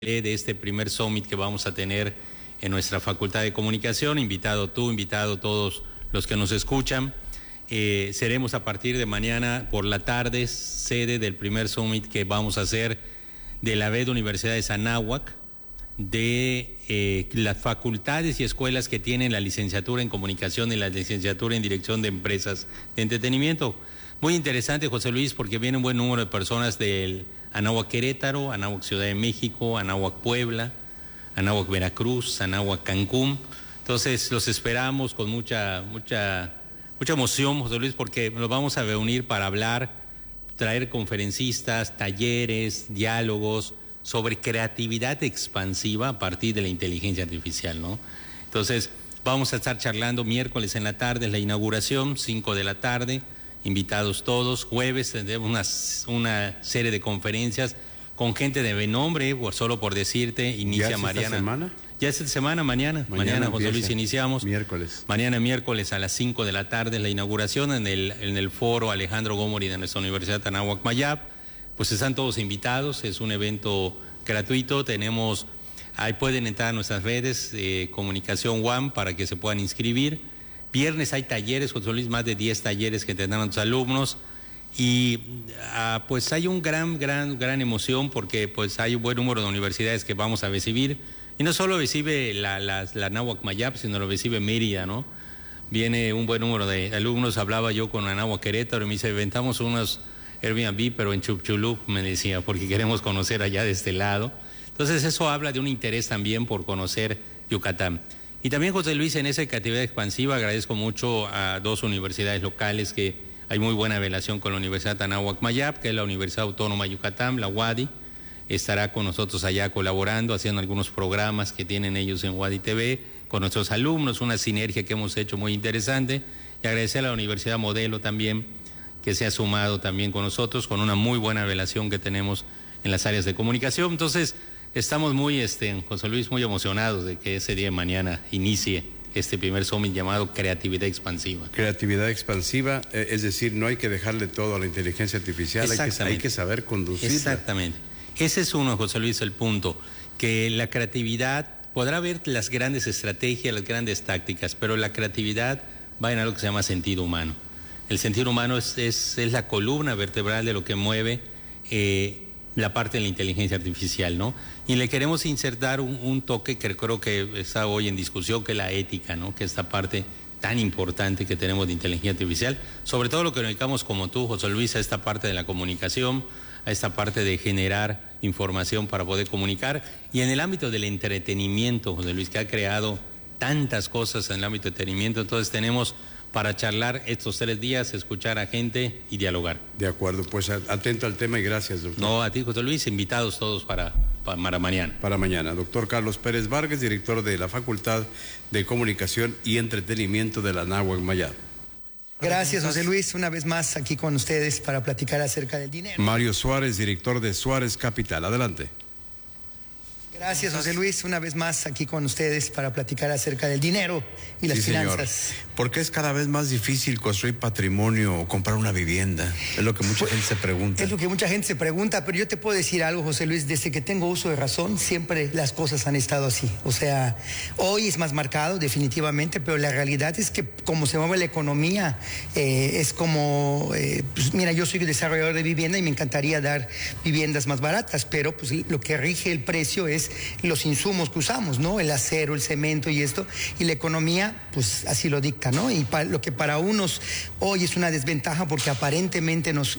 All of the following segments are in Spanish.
de este primer summit que vamos a tener en nuestra Facultad de Comunicación. Invitado tú, invitado todos los que nos escuchan. Seremos a partir de mañana por la tarde sede del primer summit que vamos a hacer de la AVED Universidad de Anáhuac, de las facultades y escuelas que tienen la licenciatura en comunicación y la licenciatura en dirección de empresas de entretenimiento. Muy interesante, José Luis, porque viene un buen número de personas del Anáhuac Querétaro, Anáhuac Ciudad de México, Anáhuac Puebla, Anáhuac Veracruz, Anáhuac Cancún. Entonces los esperamos con mucha emoción, José Luis, porque nos vamos a reunir para hablar, traer conferencistas, talleres, diálogos sobre creatividad expansiva a partir de la inteligencia artificial, ¿no? Entonces vamos a estar charlando miércoles en la tarde, es la inauguración, 5 de la tarde. Invitados todos. Jueves tendremos una serie de conferencias con gente de renombre, solo por decirte, inicia Mariana. ¿Esta semana? Ya esta semana, mañana José Luis, iniciamos. Miércoles. Mañana miércoles a las 5 de la tarde la inauguración en el foro Alejandro Gómez de nuestra Universidad Anáhuac Mayab. Pues están todos invitados, es un evento gratuito, ahí pueden entrar a nuestras redes, Comunicación One, para que se puedan inscribir. Viernes hay talleres, José Luis, más de 10 talleres que tendrán los alumnos y pues hay un gran emoción porque pues hay un buen número de universidades que vamos a recibir y no solo recibe la Anáhuac Mayab, sino lo recibe Mérida, ¿no? Viene un buen número de alumnos, hablaba yo con Anáhuac Querétaro y me dice, inventamos unos Airbnb pero en Chupchulup, me decía, porque queremos conocer allá de este lado. Entonces eso habla de un interés también por conocer Yucatán. Y también, José Luis, en esa actividad expansiva agradezco mucho a 2 universidades locales que hay muy buena relación con la Universidad Anáhuac Mayab, que es la Universidad Autónoma de Yucatán, la UADY, estará con nosotros allá colaborando, haciendo algunos programas que tienen ellos en UADY TV, con nuestros alumnos, una sinergia que hemos hecho muy interesante, y agradecer a la Universidad Modelo también, que se ha sumado también con nosotros, con una muy buena relación que tenemos en las áreas de comunicación. Entonces, estamos muy, José Luis, muy emocionados de que ese día de mañana inicie este primer summit llamado Creatividad Expansiva. Creatividad expansiva, es decir, no hay que dejarle todo a la inteligencia artificial, hay que saber conducirla. Exactamente. Ese es uno, José Luis, el punto, que la creatividad, podrá haber las grandes estrategias, las grandes tácticas, pero la creatividad va en algo que se llama sentido humano. El sentido humano es la columna vertebral de lo que mueve la parte de la inteligencia artificial, ¿no? Y le queremos insertar un toque que creo que está hoy en discusión, que es la ética, ¿no? Que esta parte tan importante que tenemos de inteligencia artificial, sobre todo lo que nos dedicamos como tú, José Luis, a esta parte de la comunicación, a esta parte de generar información para poder comunicar, y en el ámbito del entretenimiento, José Luis, que ha creado tantas cosas en el ámbito de entretenimiento. Entonces tenemos para charlar estos 3 días, escuchar a gente y dialogar. De acuerdo, pues atento al tema y gracias, doctor. No, a ti, José Luis, invitados todos para mañana. Para mañana. Doctor Carlos Pérez Vargas, director de la Facultad de Comunicación y Entretenimiento de la Anáhuac Mayab. Gracias, José Luis, una vez más aquí con ustedes para platicar acerca del dinero. Mario Suárez, director de Suárez Capital. Adelante. Gracias, José Luis, una vez más aquí con ustedes para platicar acerca del dinero y las finanzas. Señor. ¿Por qué es cada vez más difícil construir patrimonio o comprar una vivienda? Es lo que mucha gente se pregunta. Es lo que mucha gente se pregunta, pero yo te puedo decir algo, José Luis, desde que tengo uso de razón, siempre las cosas han estado así. O sea, hoy es más marcado, definitivamente, pero la realidad es que como se mueve la economía, es como, pues mira, yo soy desarrollador de vivienda y me encantaría dar viviendas más baratas, pero pues lo que rige el precio es los insumos que usamos, ¿no? El acero, el cemento y esto, y la economía, pues así lo dicta, ¿no? Y lo que para unos hoy es una desventaja porque aparentemente nos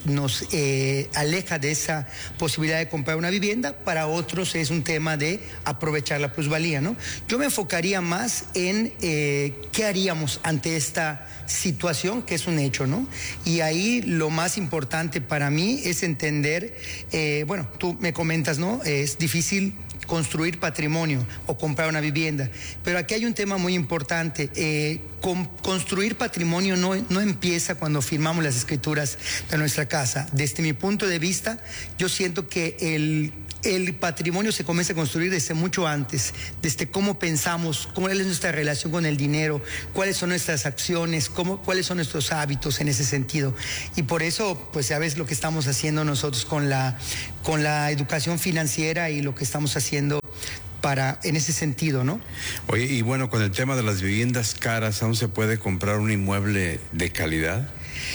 aleja de esa posibilidad de comprar una vivienda, para otros es un tema de aprovechar la plusvalía, ¿no? Yo me enfocaría más en qué haríamos ante esta situación que es un hecho, ¿no? Y ahí lo más importante para mí es entender, bueno, tú me comentas, ¿no? Es difícil construir patrimonio o comprar una vivienda, pero aquí hay un tema muy importante. Construir patrimonio no empieza cuando firmamos las escrituras de nuestra casa. Desde mi punto de vista, yo siento que el patrimonio se comienza a construir desde mucho antes, desde cómo pensamos, cuál es nuestra relación con el dinero, cuáles son nuestras acciones, cuáles son nuestros hábitos en ese sentido. Y por eso, pues ya ves lo que estamos haciendo nosotros con la educación financiera y lo que estamos haciendo en ese sentido, ¿no? Oye, y bueno, con el tema de las viviendas caras, ¿aún se puede comprar un inmueble de calidad?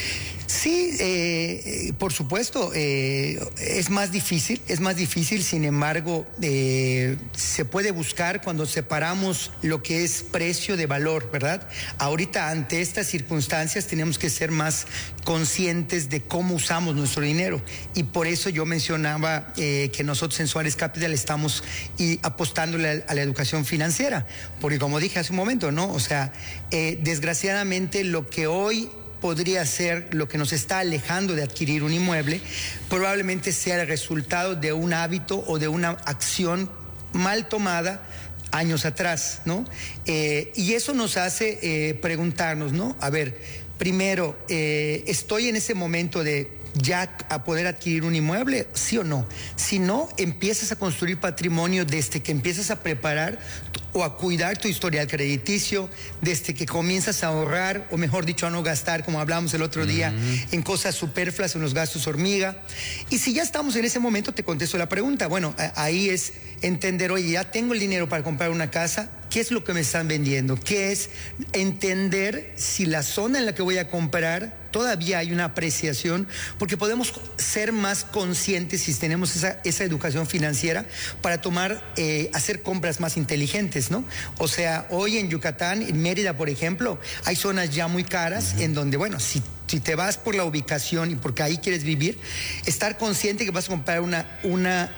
Sí, por supuesto, es más difícil, sin embargo, se puede buscar cuando separamos lo que es precio de valor, ¿verdad? Ahorita, ante estas circunstancias, tenemos que ser más conscientes de cómo usamos nuestro dinero, y por eso yo mencionaba que nosotros en Suárez Capital estamos apostándole a la educación financiera, porque como dije hace un momento, ¿no? O sea, desgraciadamente lo que hoy podría ser lo que nos está alejando de adquirir un inmueble, probablemente sea el resultado de un hábito o de una acción mal tomada años atrás, ¿no? Y eso nos hace preguntarnos, ¿no? A ver, primero, ¿estoy en ese momento de ya a poder adquirir un inmueble? ¿Sí o no? Si no, empiezas a construir patrimonio desde que empiezas a preparar o a cuidar tu historial crediticio, desde que comienzas a ahorrar, o mejor dicho, a no gastar, como hablamos el otro día, en cosas superfluas, en los gastos hormiga. Y si ya estamos en ese momento, te contesto la pregunta. Bueno, ahí es entender, oye, ya tengo el dinero para comprar una casa, ¿qué es lo que me están vendiendo? ¿Qué es entender si la zona en la que voy a comprar todavía hay una apreciación? Porque podemos ser más conscientes si tenemos esa educación financiera para hacer compras más inteligentes, ¿no? O sea, hoy en Yucatán, en Mérida, por ejemplo, hay zonas ya muy caras en donde, bueno, si te vas por la ubicación y porque ahí quieres vivir, estar consciente que vas a comprar una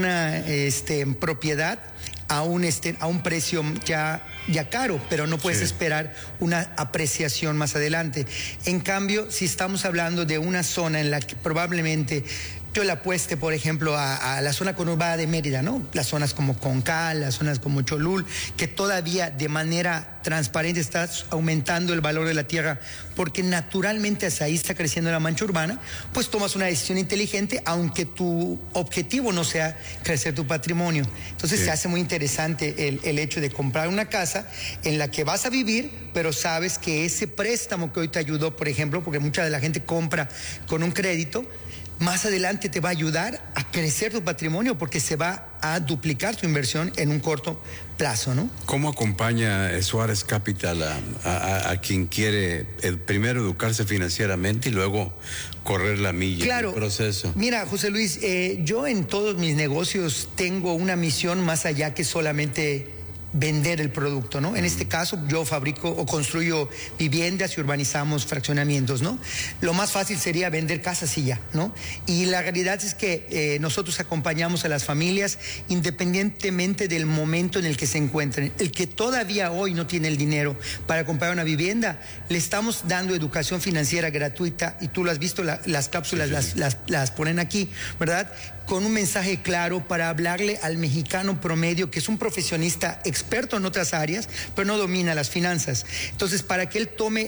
propiedad a un precio ya caro, pero no puedes esperar una apreciación más adelante. En cambio, si estamos hablando de una zona en la que probablemente yo le apueste, por ejemplo, a la zona conurbada de Mérida, ¿no? Las zonas como Concal, las zonas como Cholul, que todavía de manera transparente estás aumentando el valor de la tierra, porque naturalmente hacia ahí está creciendo la mancha urbana, pues tomas una decisión inteligente, aunque tu objetivo no sea crecer tu patrimonio. Entonces se hace muy interesante el hecho de comprar una casa en la que vas a vivir, pero sabes que ese préstamo que hoy te ayudó, por ejemplo, porque mucha de la gente compra con un crédito, más adelante te va a ayudar a crecer tu patrimonio, porque se va a duplicar tu inversión en un corto plazo, ¿no? ¿Cómo acompaña Suárez Capital a quien quiere primero educarse financieramente y luego correr la milla? Claro, el proceso. Mira, José Luis, yo en todos mis negocios tengo una misión más allá que solamente vender el producto, ¿no? En este caso, yo fabrico o construyo viviendas y urbanizamos fraccionamientos, ¿no? Lo más fácil sería vender casas y ya, ¿no? Y la realidad es que nosotros acompañamos a las familias independientemente del momento en el que se encuentren. El que todavía hoy no tiene el dinero para comprar una vivienda, le estamos dando educación financiera gratuita, y tú lo has visto, las cápsulas las ponen aquí, ¿verdad? Con un mensaje claro para hablarle al mexicano promedio, que es un profesionista experto en otras áreas, pero no domina las finanzas. Entonces, para que él tome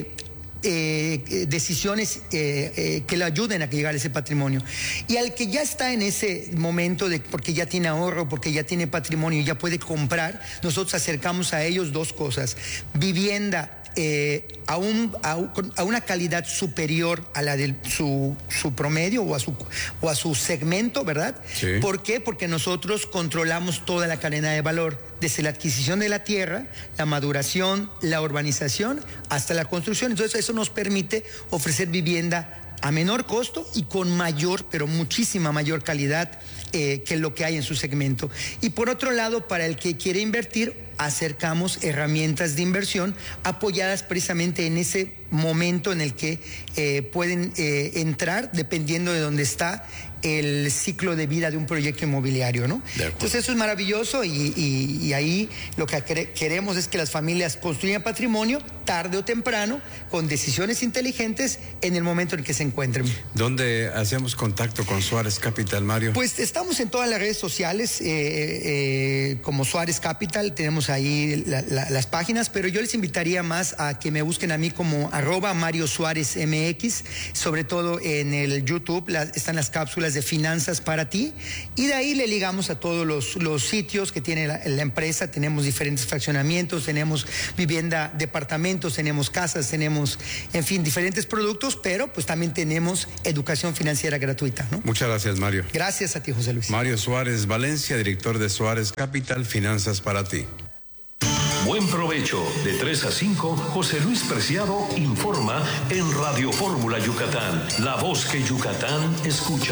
decisiones que le ayuden a llegar a ese patrimonio. Y al que ya está en ese momento, porque ya tiene ahorro, porque ya tiene patrimonio y ya puede comprar, nosotros acercamos a ellos dos cosas: vivienda a una calidad superior a la de su promedio o a su segmento, ¿verdad? Sí. ¿Por qué? Porque nosotros controlamos toda la cadena de valor, desde la adquisición de la tierra, la maduración, la urbanización, hasta la construcción. Entonces eso nos permite ofrecer vivienda a menor costo y con mayor, pero muchísima mayor calidad que lo que hay en su segmento. Y por otro lado, para el que quiere invertir, acercamos herramientas de inversión apoyadas precisamente en ese momento en el que pueden entrar, dependiendo de dónde está el ciclo de vida de un proyecto inmobiliario, ¿no? Entonces eso es maravilloso, y ahí lo que queremos es que las familias construyan patrimonio, tarde o temprano, con decisiones inteligentes en el momento en que se encuentren. ¿Dónde hacemos contacto con Suárez Capital, Mario? Pues estamos en todas las redes sociales como Suárez Capital, tenemos ahí las páginas, pero yo les invitaría más a que me busquen a mí como @MarioSuárezMX, sobre todo en el YouTube están las cápsulas de finanzas para ti, y de ahí le ligamos a todos los sitios que tiene la empresa. Tenemos diferentes fraccionamientos, tenemos vivienda, departamentos, tenemos casas, tenemos, en fin, diferentes productos, pero pues también tenemos educación financiera gratuita, ¿no? Muchas gracias, Mario. Gracias a ti, José Luis. Mario Suárez Valencia, director de Suárez Capital, Finanzas para ti. Buen provecho. De 3 a 5, José Luis Preciado informa en Radio Fórmula Yucatán, la voz que Yucatán escucha.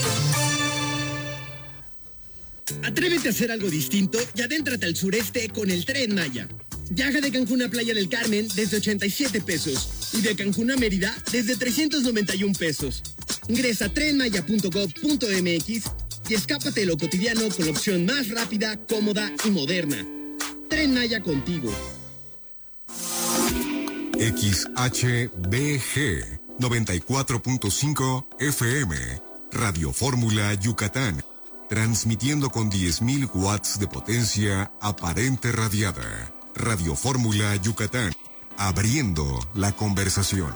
Atrévete a hacer algo distinto y adéntrate al sureste con el Tren Maya. Viaja de Cancún a Playa del Carmen desde 87 pesos y de Cancún a Mérida desde 391 pesos. Ingresa a trenmaya.gov.mx y escápate de lo cotidiano con la opción más rápida, cómoda y moderna. Tren Maya contigo. XHBG 94.5 FM, Radio Fórmula Yucatán, transmitiendo con 10.000 watts de potencia aparente radiada. Radio Fórmula Yucatán, abriendo la conversación.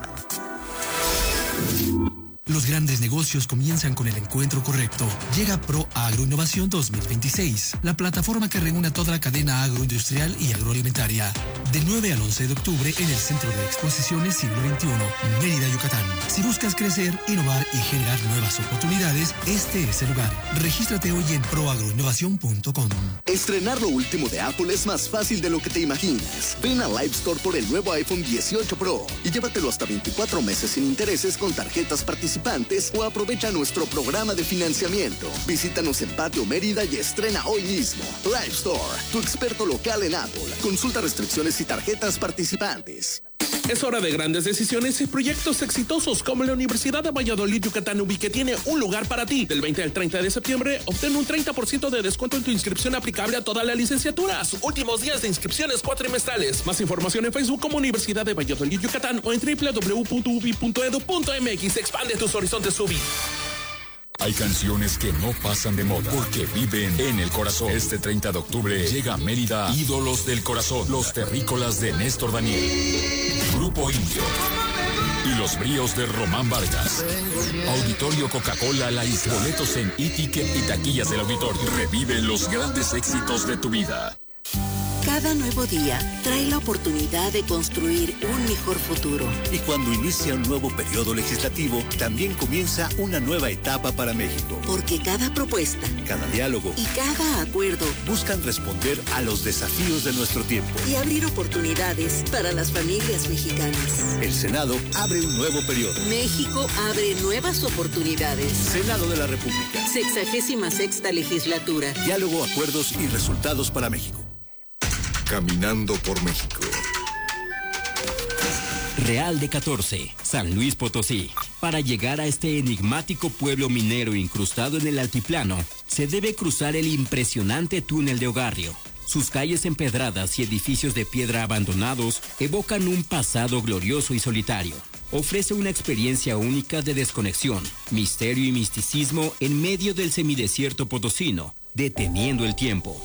Los grandes negocios comienzan con el encuentro correcto. Llega Pro Agroinnovación 2026, la plataforma que reúne a toda la cadena agroindustrial y agroalimentaria. Del 9 al 11 de octubre en el Centro de Exposiciones Siglo XXI, Mérida, Yucatán. Si buscas crecer, innovar y generar nuevas oportunidades, este es el lugar. Regístrate hoy en proagroinnovación.com. Estrenar lo último de Apple es más fácil de lo que te imaginas. Ven a Live Store por el nuevo iPhone 18 Pro y llévatelo hasta 24 meses sin intereses con tarjetas participantes o aprovecha nuestro programa de financiamiento. Visítanos en Patio Mérida y estrena hoy mismo. Live Store, tu experto local en Apple. Consulta restricciones y tarjetas participantes. Es hora de grandes decisiones y proyectos exitosos como la Universidad de Valladolid Yucatán UBI, que tiene un lugar para ti. Del 20 al 30 de septiembre, obtén un 30% de descuento en tu inscripción aplicable a todas las licenciaturas. Últimos días de inscripciones cuatrimestrales. Más información en Facebook como Universidad de Valladolid Yucatán o en www.ubi.edu.mx. Expande tus horizontes UBI. Hay canciones que no pasan de moda porque viven en el corazón. Este 30 de octubre llega a Mérida Ídolos del Corazón, los terrícolas de Néstor Daniel, Grupo Indio y los bríos de Román Vargas. Auditorio Coca-Cola La Isla. Boletos en e-ticket y taquillas del auditorio. Revive los grandes éxitos de tu vida. Cada nuevo día trae la oportunidad de construir un mejor futuro. Y cuando inicia un nuevo periodo legislativo, también comienza una nueva etapa para México. Porque cada propuesta, cada diálogo y cada acuerdo buscan responder a los desafíos de nuestro tiempo y abrir oportunidades para las familias mexicanas. El Senado abre un nuevo periodo. México abre nuevas oportunidades. Senado de la República. 66ª legislatura. Diálogo, acuerdos y resultados para México. Caminando por México. Real de 14, San Luis Potosí. Para llegar a este enigmático pueblo minero incrustado en el altiplano, se debe cruzar el impresionante túnel de Ogarrio. Sus calles empedradas y edificios de piedra abandonados evocan un pasado glorioso y solitario. Ofrece una experiencia única de desconexión, misterio y misticismo en medio del semidesierto potosino, deteniendo el tiempo.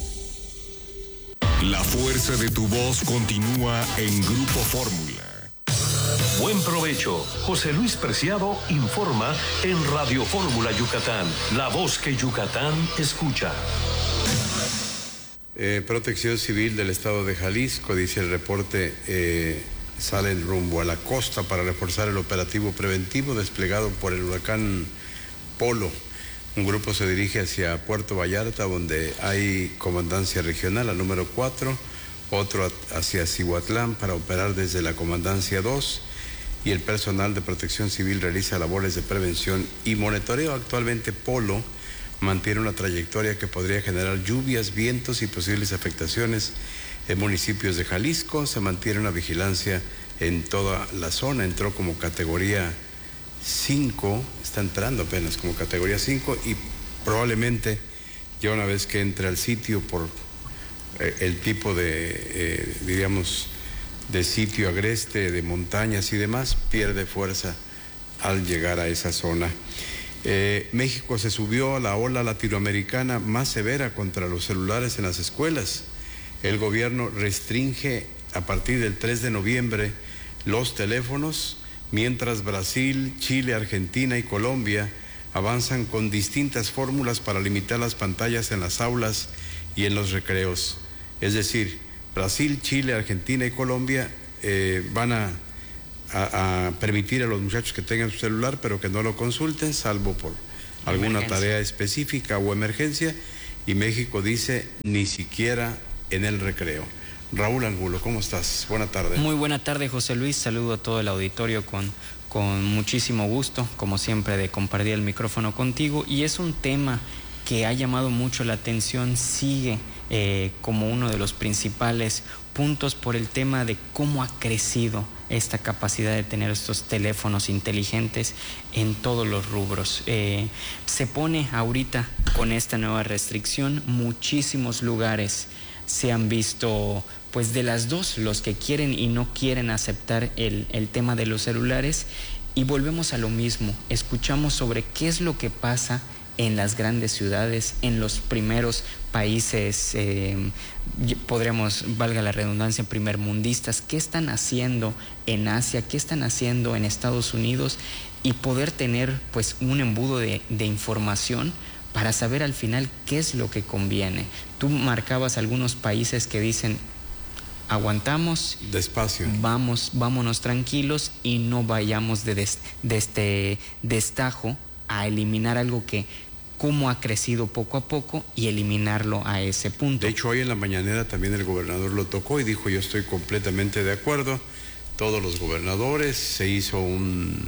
La fuerza de tu voz continúa en Grupo Fórmula. Buen provecho. José Luis Preciado informa en Radio Fórmula Yucatán, la voz que Yucatán escucha. Protección Civil del Estado de Jalisco, dice el reporte, salen rumbo a la costa para reforzar el operativo preventivo desplegado por el huracán Polo. Un grupo se dirige hacia Puerto Vallarta, donde hay comandancia regional, la número 4, otro hacia Cihuatlán para operar desde la comandancia 2, y el personal de Protección Civil realiza labores de prevención y monitoreo. Actualmente Polo mantiene una trayectoria que podría generar lluvias, vientos y posibles afectaciones en municipios de Jalisco. Se mantiene una vigilancia en toda la zona. Entró como categoría 5, está entrando apenas como categoría 5 y probablemente ya una vez que entre al sitio por el tipo de, diríamos, de sitio agreste, de montañas y demás, pierde fuerza al llegar a esa zona. México se subió a la ola latinoamericana más severa contra los celulares en las escuelas. El gobierno restringe a partir del 3 de noviembre los teléfonos, mientras Brasil, Chile, Argentina y Colombia avanzan con distintas fórmulas para limitar las pantallas en las aulas y en los recreos. Es decir, Brasil, Chile, Argentina y Colombia van a permitir a los muchachos que tengan su celular, pero que no lo consulten, salvo por alguna tarea específica o emergencia, y México dice ni siquiera en el recreo. Raúl Angulo, ¿cómo estás? Buena tarde. Muy buena tarde, José Luis. Saludo a todo el auditorio con muchísimo gusto, como siempre, de compartir el micrófono contigo. Y es un tema que ha llamado mucho la atención, sigue como uno de los principales puntos por el tema de cómo ha crecido esta capacidad de tener estos teléfonos inteligentes en todos los rubros. Se pone ahorita con esta nueva restricción, muchísimos lugares se han visto, pues de las dos, los que quieren y no quieren aceptar el tema de los celulares, y volvemos a lo mismo. Escuchamos sobre qué es lo que pasa en las grandes ciudades, en los primeros países, podríamos, valga la redundancia, primermundistas, qué están haciendo en Asia, qué están haciendo en Estados Unidos, y poder tener pues un embudo de información para saber al final qué es lo que conviene. Tú marcabas algunos países que dicen, aguantamos, despacio, vámonos tranquilos y no vayamos de este destajo a eliminar algo que cómo ha crecido poco a poco y eliminarlo a ese punto. De hecho, hoy en la mañanera también el gobernador lo tocó y dijo, yo estoy completamente de acuerdo. Todos los gobernadores, se hizo un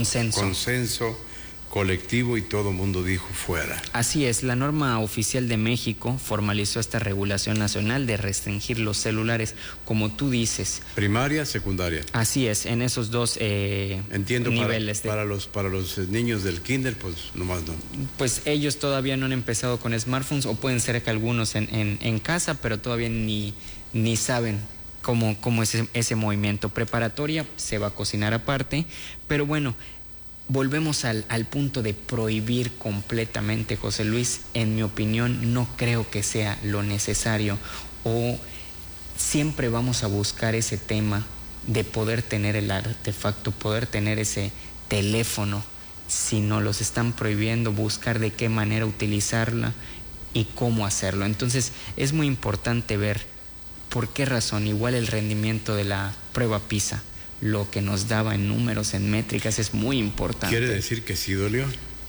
consenso colectivo y todo el mundo dijo fuera. Así es, la norma oficial de México formalizó esta regulación nacional de restringir los celulares, como tú dices. Primaria, secundaria. Así es, en esos dos niveles. Para los niños del kinder, pues nomás no. Pues ellos todavía no han empezado con smartphones, o pueden ser que algunos en casa, pero todavía ni saben cómo es ese movimiento. Preparatoria se va a cocinar aparte, pero bueno, volvemos al punto de prohibir completamente, José Luis. En mi opinión, no creo que sea lo necesario, o siempre vamos a buscar ese tema de poder tener el artefacto, poder tener ese teléfono. Si no los están prohibiendo, buscar de qué manera utilizarla y cómo hacerlo. Entonces, es muy importante ver por qué razón. Igual el rendimiento de la prueba PISA, lo que nos daba en números, en métricas, es muy importante. ¿Quiere decir que sí dolió?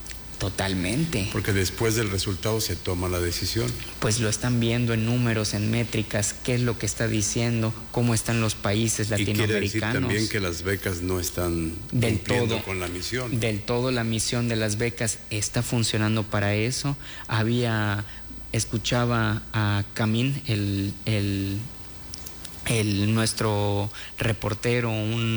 Totalmente. Porque después del resultado se toma la decisión. Pues lo están viendo en números, en métricas, qué es lo que está diciendo, cómo están los países latinoamericanos. Y quiere decir también que las becas no están cumpliendo con la misión. Del todo, la misión de las becas está funcionando para eso. Escuchaba a Camín, nuestro reportero,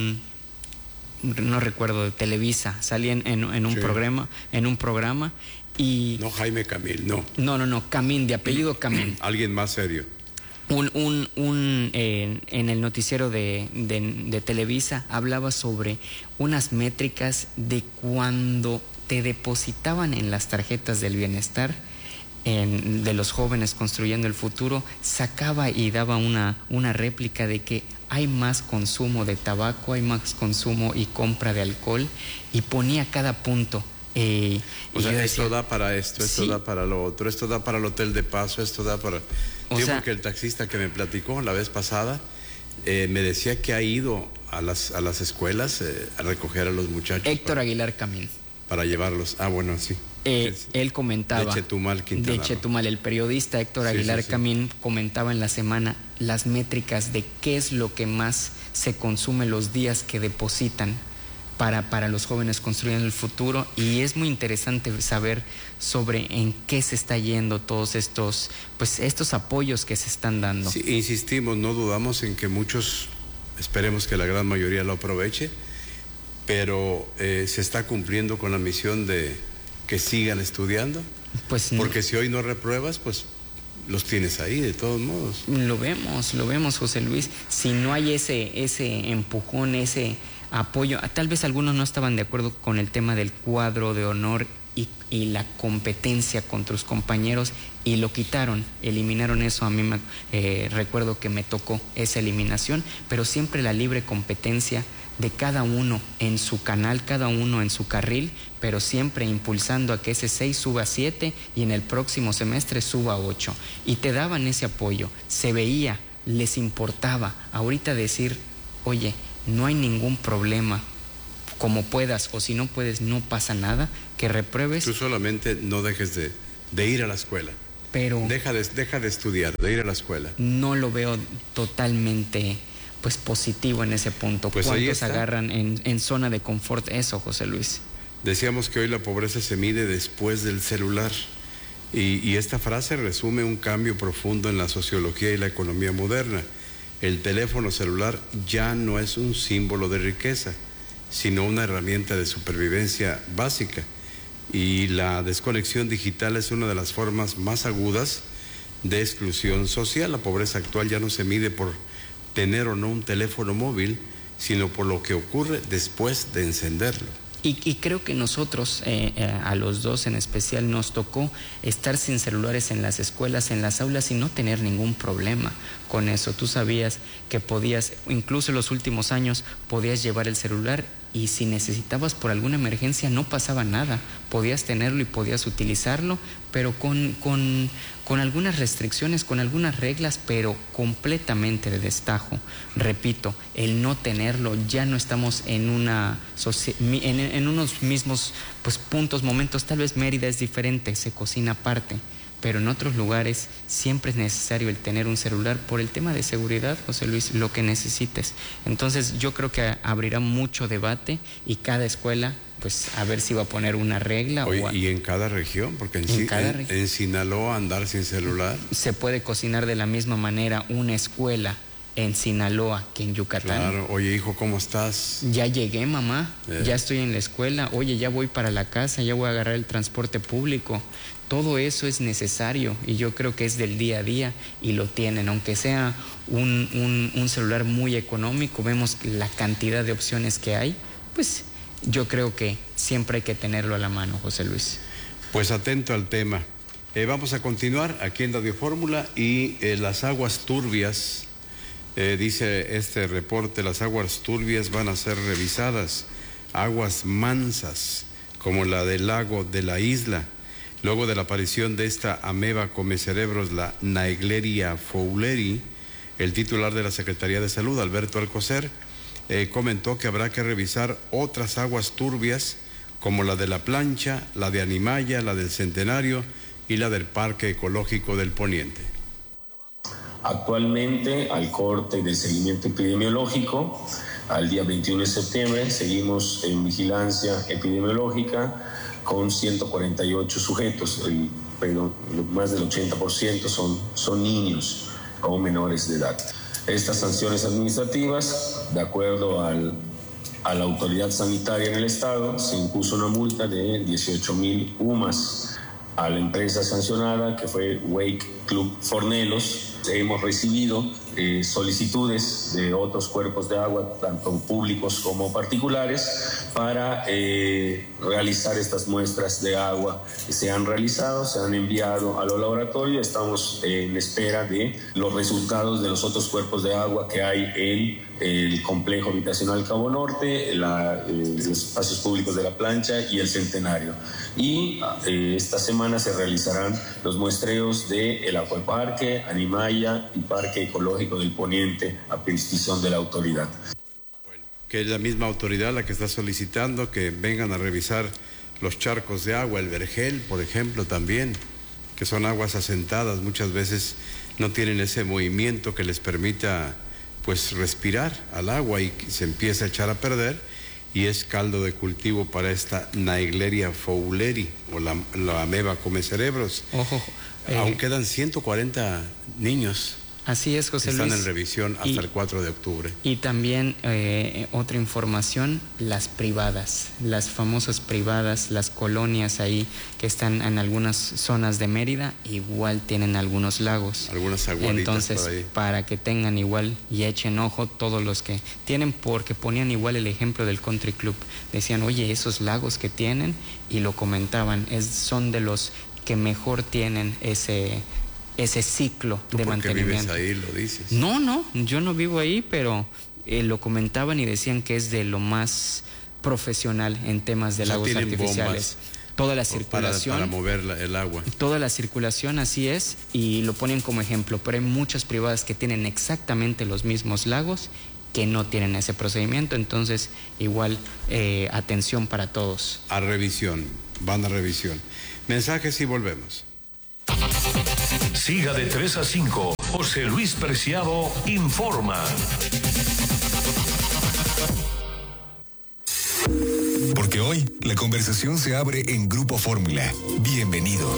no recuerdo, de Televisa, salía en un programa y... No, Jaime Camil, no. No, Camín, de apellido Camín. Alguien más serio. En el noticiero de Televisa hablaba sobre unas métricas de cuando te depositaban en las tarjetas del bienestar de los jóvenes construyendo el futuro, sacaba y daba una réplica de que hay más consumo de tabaco, hay más consumo y compra de alcohol, y ponía cada punto. O sea, esto da para esto, esto da para lo otro, esto da para el hotel de paso, esto da para... Porque el taxista que me platicó la vez pasada me decía que ha ido a las escuelas a recoger a los muchachos. Héctor Aguilar Camín. Para llevarlos. Ah, bueno, sí. Él comentaba, de Chetumal, Quintana Roo. De Chetumal, el periodista Héctor Aguilar Camín comentaba en la semana las métricas de qué es lo que más se consume los días que depositan para los jóvenes construyendo el futuro, y es muy interesante saber sobre en qué se está yendo todos estos apoyos que se están dando. Sí, insistimos, no dudamos en que muchos, esperemos que la gran mayoría lo aproveche, pero se está cumpliendo con la misión de que sigan estudiando. Pues porque si hoy no repruebas, pues los tienes ahí de todos modos. Lo vemos, José Luis. Si no hay ese empujón, ese apoyo, tal vez algunos no estaban de acuerdo con el tema del cuadro de honor y la competencia con tus compañeros y lo quitaron, eliminaron eso. A mí recuerdo que me tocó esa eliminación, pero siempre la libre competencia de cada uno en su canal, cada uno en su carril, pero siempre impulsando a que ese 6 suba a 7 y en el próximo semestre suba a 8. Y te daban ese apoyo, se veía, les importaba. Ahorita decir, oye, no hay ningún problema, como puedas, o si no puedes, no pasa nada, que repruebes. Tú solamente no dejes de ir a la escuela. Pero deja de estudiar, de ir a la escuela. No lo veo totalmente positivo en ese punto. Pues ¿cuántos agarran en zona de confort eso, José Luis? Decíamos que hoy la pobreza se mide después del celular y esta frase resume un cambio profundo en la sociología y la economía moderna. El teléfono celular ya no es un símbolo de riqueza, sino una herramienta de supervivencia básica. Y la desconexión digital es una de las formas más agudas de exclusión social. La pobreza actual ya no se mide por tener o no un teléfono móvil, sino por lo que ocurre después de encenderlo. Y creo que nosotros, a los dos en especial, nos tocó estar sin celulares en las escuelas, en las aulas, y no tener ningún problema con eso. Tú sabías que podías, incluso en los últimos años, podías llevar el celular y si necesitabas por alguna emergencia no pasaba nada. Podías tenerlo y podías utilizarlo, pero con algunas restricciones, con algunas reglas, pero completamente de destajo. Repito, el no tenerlo, ya no estamos en unos mismos puntos, momentos. Tal vez Mérida es diferente, se cocina aparte, pero en otros lugares siempre es necesario el tener un celular por el tema de seguridad, José Luis, lo que necesites. Entonces yo creo que abrirá mucho debate y cada escuela, a ver si va a poner una regla. Y en cada región, porque en Sinaloa andar sin celular. Se puede cocinar de la misma manera una escuela en Sinaloa que en Yucatán. Claro. Oye, hijo, ¿cómo estás? Ya llegué, mamá, ya estoy en la escuela. Oye, ya voy para la casa, ya voy a agarrar el transporte público. Todo eso es necesario y yo creo que es del día a día y lo tienen, aunque sea un celular muy económico. Vemos la cantidad de opciones que hay, yo creo que siempre hay que tenerlo a la mano, José Luis. Pues atento al tema. Vamos a continuar aquí en Radio Fórmula y las aguas turbias, dice este reporte, las aguas turbias van a ser revisadas, aguas mansas como la del lago de la isla. Luego de la aparición de esta ameba comecerebros, la Naegleria fowleri, el titular de la Secretaría de Salud, Alberto Alcocer, comentó que habrá que revisar otras aguas turbias como la de La Plancha, la de Animaya, la del Centenario y la del Parque Ecológico del Poniente. Actualmente, al corte del seguimiento epidemiológico, al día 21 de septiembre, seguimos en vigilancia epidemiológica con 148 sujetos, pero más del 80% son niños o menores de edad. Estas sanciones administrativas, de acuerdo a la autoridad sanitaria en el estado, se impuso una multa de 18,000 UMAS a la empresa sancionada, que fue Wake Club Fornelos. Hemos recibido solicitudes de otros cuerpos de agua, tanto públicos como particulares, para realizar estas muestras de agua. Se han realizado, se han enviado a los laboratorios. Estamos en espera de los resultados de los otros cuerpos de agua que hay en el complejo habitacional Cabo Norte, los espacios públicos de La Plancha y el Centenario. Y esta semana se realizarán los muestreos del Acueparque, Animaya y Parque Ecológico del Poniente a petición de la autoridad. Que es la misma autoridad la que está solicitando que vengan a revisar los charcos de agua, el vergel, por ejemplo, también, que son aguas asentadas, muchas veces no tienen ese movimiento que les permita respirar al agua y se empieza a echar a perder y es caldo de cultivo para esta Naegleria fowleri o la ameba comecerebros. Ojo. Aún quedan 140 niños Así es, José Luis. Están en revisión hasta el 4 de octubre. Y también otra información, las privadas, las famosas privadas, las colonias ahí que están en algunas zonas de Mérida, igual tienen algunos lagos. Algunas aguaditas. Entonces, por ahí. para que tengan igual y echen ojo todos los que tienen, porque ponían igual el ejemplo del Country Club. Decían, oye, esos lagos que tienen, y lo comentaban, son de los que mejor tienen ese ciclo de mantenimiento. ¿Vives ahí, lo dices? No, yo no vivo ahí, pero lo comentaban y decían que es de lo más profesional en temas de lagos artificiales. Toda la circulación. Para mover el agua. Toda la circulación, así es, y lo ponen como ejemplo, pero hay muchas privadas que tienen exactamente los mismos lagos que no tienen ese procedimiento, entonces igual atención para todos. A revisión, van a revisión. Mensajes y volvemos. Siga de 3 a 5. José Luis Preciado informa. Porque hoy la conversación se abre en Grupo Fórmula. Bienvenido.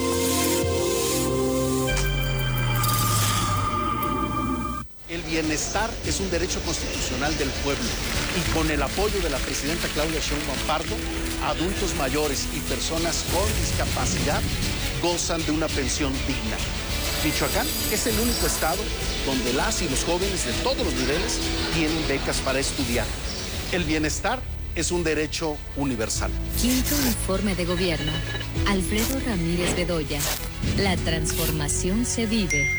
El bienestar es un derecho constitucional del pueblo y con el apoyo de la presidenta Claudia Sheinbaum Pardo, adultos mayores y personas con discapacidad gozan de una pensión digna. Michoacán es el único estado donde las y los jóvenes de todos los niveles tienen becas para estudiar. El bienestar es un derecho universal. Quinto informe de gobierno. Alfredo Ramírez Bedoya. La transformación se vive.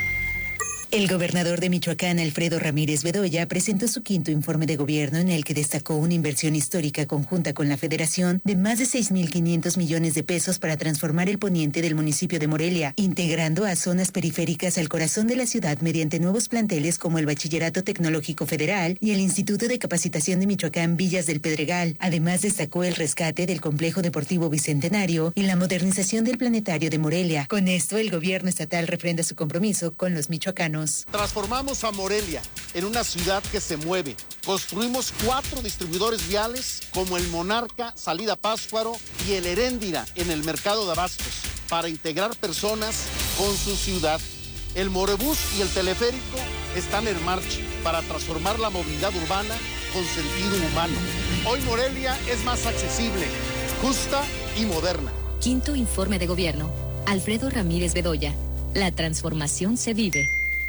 El gobernador de Michoacán, Alfredo Ramírez Bedoya, presentó su quinto informe de gobierno en el que destacó una inversión histórica conjunta con la Federación de más de 6.500 millones de pesos para transformar el poniente del municipio de Morelia, integrando a zonas periféricas al corazón de la ciudad mediante nuevos planteles como el Bachillerato Tecnológico Federal y el Instituto de Capacitación de Michoacán Villas del Pedregal. Además, destacó el rescate del Complejo Deportivo Bicentenario y la modernización del Planetario de Morelia. Con esto, el gobierno estatal refrenda su compromiso con los michoacanos. Transformamos a Morelia en una ciudad que se mueve. Construimos 4 distribuidores viales como el Monarca, Salida Pátzcuaro y el Heréndira en el mercado de abastos para integrar personas con su ciudad. El Morebús y el teleférico están en marcha para transformar la movilidad urbana con sentido humano. Hoy Morelia es más accesible, justa y moderna. Quinto informe de gobierno. Alfredo Ramírez Bedoya. La transformación se vive.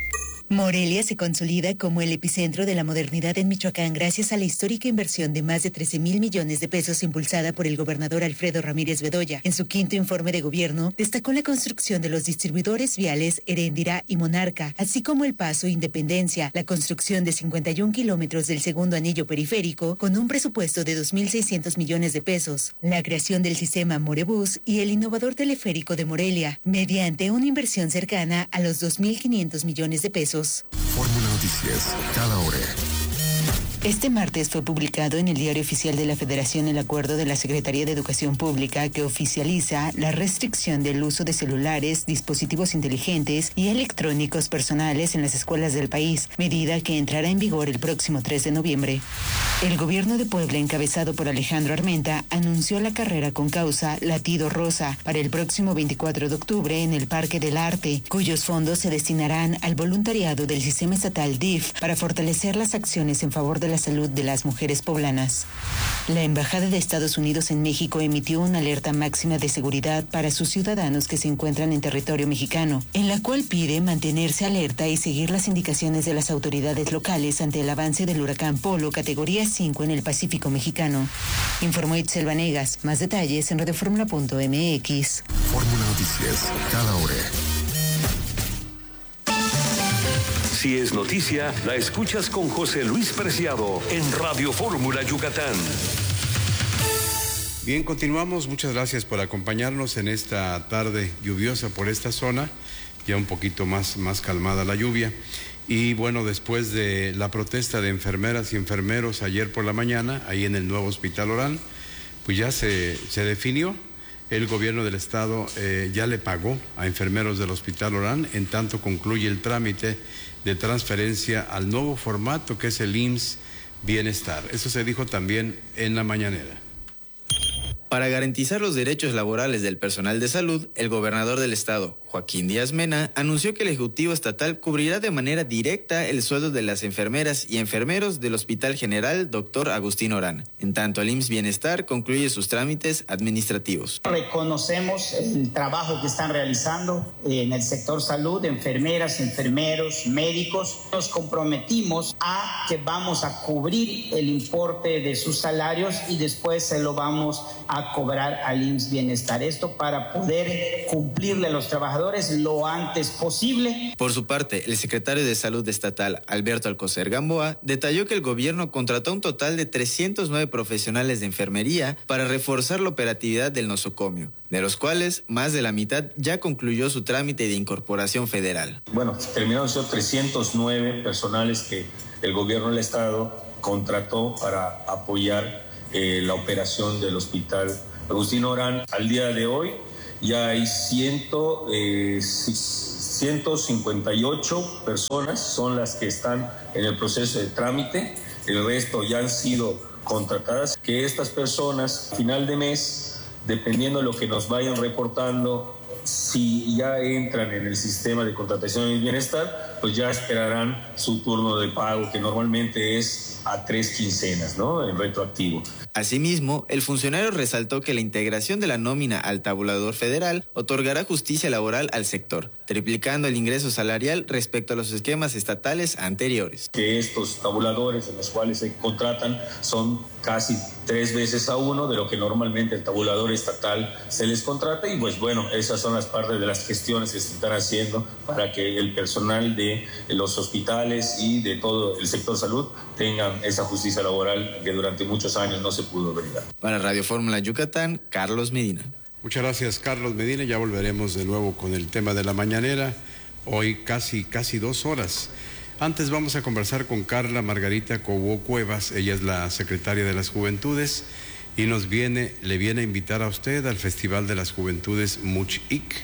Morelia se consolida como el epicentro de la modernidad en Michoacán gracias a la histórica inversión de más de 13,000 millones de pesos impulsada por el gobernador Alfredo Ramírez Bedoya. En su quinto informe de gobierno, destacó la construcción de los distribuidores viales Heréndira y Monarca, así como el Paso Independencia, la construcción de 51 kilómetros del segundo anillo periférico con un presupuesto de 2.600 millones de pesos, la creación del sistema Morebús y el innovador teleférico de Morelia, mediante una inversión cercana a los 2.500 millones de pesos. Fórmula Noticias, cada hora. Este martes fue publicado en el Diario Oficial de la Federación el acuerdo de la Secretaría de Educación Pública que oficializa la restricción del uso de celulares, dispositivos inteligentes y electrónicos personales en las escuelas del país, medida que entrará en vigor el próximo 3 de noviembre. El gobierno de Puebla, encabezado por Alejandro Armenta, anunció la carrera con causa Latido Rosa para el próximo 24 de octubre en el Parque del Arte, cuyos fondos se destinarán al voluntariado del sistema estatal DIF para fortalecer las acciones en favor de la salud de las mujeres poblanas. La Embajada de Estados Unidos en México emitió una alerta máxima de seguridad para sus ciudadanos que se encuentran en territorio mexicano, en la cual pide mantenerse alerta y seguir las indicaciones de las autoridades locales ante el avance del huracán Polo categoría 5 en el Pacífico mexicano. Informó Itzel Vanegas. Más detalles en radioformula.mx. Fórmula Noticias, cada hora. Si es noticia, la escuchas con José Luis Preciado en Radio Fórmula Yucatán. Bien, continuamos. Muchas gracias por acompañarnos en esta tarde lluviosa por esta zona. Ya un poquito más calmada la lluvia. Y bueno, después de la protesta de enfermeras y enfermeros ayer por la mañana, ahí en el nuevo Hospital Orán, pues ya se definió. El gobierno del estado ya le pagó a enfermeros del Hospital Orán, en tanto concluye el trámite de transferencia al nuevo formato que es el IMSS Bienestar. Eso se dijo también en la mañanera. Para garantizar los derechos laborales del personal de salud, el gobernador del estado, Joaquín Díaz Mena, anunció que el Ejecutivo Estatal cubrirá de manera directa el sueldo de las enfermeras y enfermeros del Hospital General Dr. Agustín Orán. En tanto, el IMSS Bienestar concluye sus trámites administrativos. Reconocemos el trabajo que están realizando en el sector salud, enfermeras, enfermeros, médicos. Nos comprometimos a que vamos a cubrir el importe de sus salarios y después se lo vamos a cobrar al IMSS Bienestar. Esto para poder cumplirle a los trabajadores lo antes posible. Por su parte, el secretario de Salud estatal, Alberto Alcocer Gamboa, detalló que el gobierno contrató un total de 309 profesionales de enfermería para reforzar la operatividad del nosocomio, de los cuales más de la mitad ya concluyó su trámite de incorporación federal. Bueno, terminaron siendo 309 personales que el gobierno del estado contrató para apoyar la operación del Hospital Agustín Orán. Al día de hoy ya hay 158 personas son las que están en el proceso de trámite, el resto ya han sido contratadas, que estas personas a final de mes, dependiendo de lo que nos vayan reportando, si ya entran en el sistema de contratación y bienestar, pues ya esperarán su turno de pago, que normalmente es a 3 quincenas, ¿no? En retroactivo. Asimismo, el funcionario resaltó que la integración de la nómina al tabulador federal otorgará justicia laboral al sector, triplicando el ingreso salarial respecto a los esquemas estatales anteriores. Que estos tabuladores en los cuales se contratan son casi 3 veces a 1 de lo que normalmente el tabulador estatal se les contrata, y pues bueno, esas son las partes de las gestiones que se están haciendo para que el personal de los hospitales y de todo el sector salud tengan esa justicia laboral que durante muchos años no se pudo brindar. Para Radio Fórmula Yucatán, Carlos Medina. Muchas gracias, Carlos Medina. Ya volveremos de nuevo con el tema de la mañanera. Hoy casi 2 horas. Antes vamos a conversar con Carla Margarita Cobo Cuevas. Ella es la secretaria de las Juventudes y le viene a invitar a usted al Festival de las Juventudes Muchik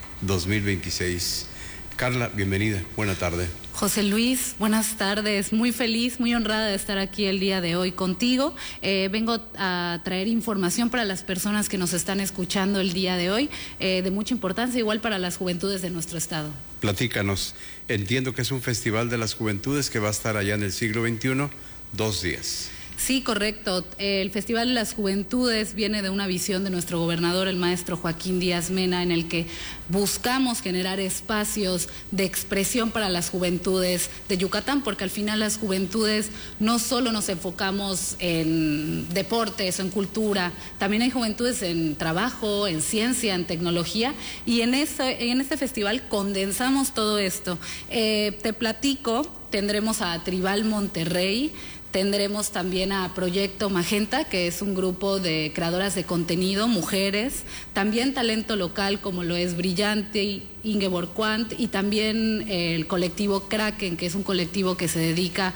2026. Carla, bienvenida. Buena tarde. José Luis, buenas tardes. Muy feliz, muy honrada de estar aquí el día de hoy contigo. Vengo a traer información para las personas que nos están escuchando el día de hoy, de mucha importancia, igual para las juventudes de nuestro estado. Platícanos. Entiendo que es un Festival de las Juventudes que va a estar allá en el siglo XXI, 2 días. Sí, correcto. El Festival de las Juventudes viene de una visión de nuestro gobernador, el maestro Joaquín Díaz Mena, en el que buscamos generar espacios de expresión para las juventudes de Yucatán, porque al final las juventudes no solo nos enfocamos en deportes o en cultura, también hay juventudes en trabajo, en ciencia, en tecnología, y en este festival condensamos todo esto. Te platico, tendremos a Tribal Monterrey. Tendremos también a Proyecto Magenta, que es un grupo de creadoras de contenido, mujeres, también talento local como lo es Brillante, Ingeborg Quant, y también el colectivo Kraken, que es un colectivo que se dedica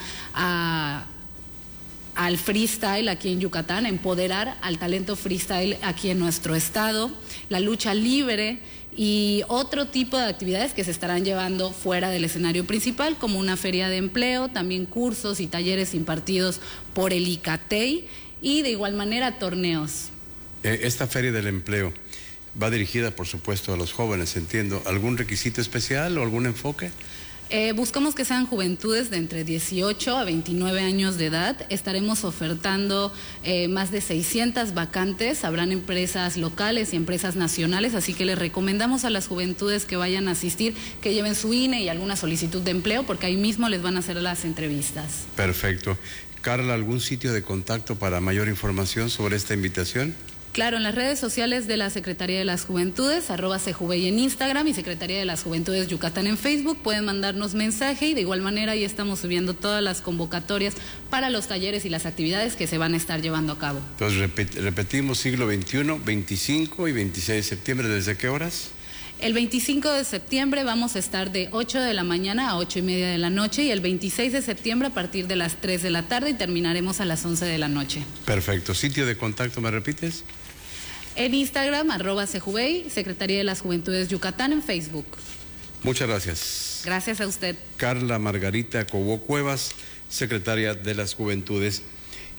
al freestyle aquí en Yucatán, empoderar al talento freestyle aquí en nuestro estado, la lucha libre y otro tipo de actividades que se estarán llevando fuera del escenario principal, como una feria de empleo, también cursos y talleres impartidos por el ICATEI y de igual manera torneos. Esta feria del empleo va dirigida, por supuesto, a los jóvenes, entiendo. ¿Algún requisito especial o algún enfoque? Buscamos que sean juventudes de entre 18 a 29 años de edad. Estaremos ofertando más de 600 vacantes. Habrán empresas locales y empresas nacionales, así que les recomendamos a las juventudes que vayan a asistir, que lleven su INE y alguna solicitud de empleo, porque ahí mismo les van a hacer las entrevistas. Perfecto. Carla, ¿algún sitio de contacto para mayor información sobre esta invitación? Claro, en las redes sociales de la Secretaría de las Juventudes, @CJUVEI en Instagram y Secretaría de las Juventudes Yucatán en Facebook, pueden mandarnos mensaje y de igual manera ahí estamos subiendo todas las convocatorias para los talleres y las actividades que se van a estar llevando a cabo. Entonces, repetimos, siglo XXI, 25 y 26 de septiembre, ¿desde qué horas? El 25 de septiembre vamos a estar de 8 de la mañana a 8:30 de la noche y el 26 de septiembre a partir de las 3 de la tarde y terminaremos a las 11 de la noche. Perfecto. ¿Sitio de contacto, me repites? En Instagram, @CJUVEI, Secretaría de las Juventudes Yucatán en Facebook. Muchas gracias. Gracias a usted. Carla Margarita Cobo Cuevas, secretaria de las Juventudes.